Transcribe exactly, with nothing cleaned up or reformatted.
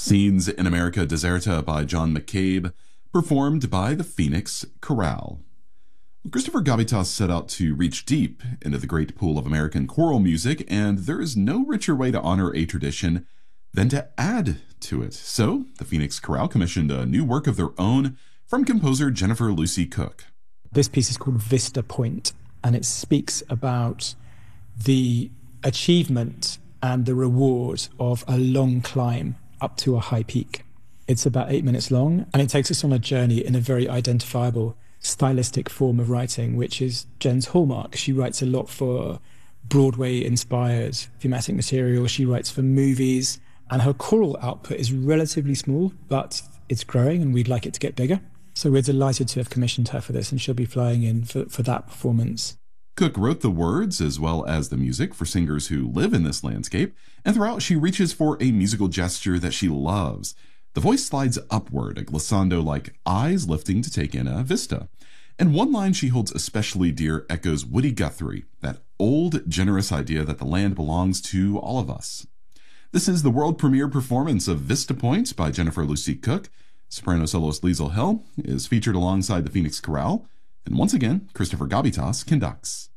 Scenes in America Deserta by John McCabe, performed by the Phoenix Chorale. Christopher Gavitas set out to reach deep into the great pool of American choral music, and there is no richer way to honor a tradition than to add to it. So, the Phoenix Chorale commissioned a new work of their own from composer Jennifer Lucy Cook. This piece is called Vista Point, and it speaks about the achievement and the reward of a long climb up to a high peak. It's about eight minutes long, and it takes us on a journey in a very identifiable stylistic form of writing, which is Jen's hallmark. She writes a lot for Broadway-inspired thematic material. She writes for movies, and her choral output is relatively small, but it's growing, and we'd like it to get bigger. So we're delighted to have commissioned her for this, and she'll be flying in for, for that performance. Cook wrote the words as well as the music for singers who live in this landscape, and throughout she reaches for a musical gesture that she loves. The voice slides upward, a glissando like eyes lifting to take in a vista. And one line she holds especially dear echoes Woody Guthrie, that old, generous idea that the land belongs to all of us. This is the world premiere performance of Vista Point by Jennifer Lucy Cook. Soprano soloist Liesl Hill is featured alongside the Phoenix Chorale. And once again, Christopher Gavitas conducts.